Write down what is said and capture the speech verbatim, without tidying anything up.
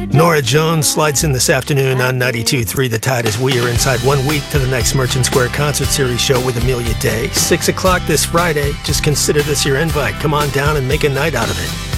Norah Jones slides in this afternoon on ninety-two point three The Tide as we are inside one week to the next Merchant Square Concert Series show with Amelia Day. Six o'clock this Friday. Just consider this your invite. Come on down and make a night out of it.